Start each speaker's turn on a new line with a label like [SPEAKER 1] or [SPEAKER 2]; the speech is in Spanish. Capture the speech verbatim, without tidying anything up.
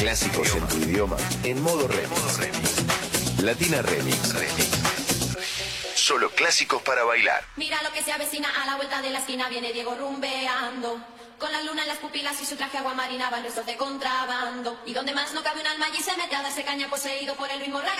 [SPEAKER 1] Clásicos en tu idioma, en modo remix. Latina Remix. Solo clásicos para bailar.
[SPEAKER 2] Mira lo que se avecina a la vuelta de la esquina, viene Diego rumbeando. Con la luna en las pupilas y su traje aguamarina van restos de contrabando. Y donde más no cabe un alma allí se mete a darse caña poseído por el ritmo raga.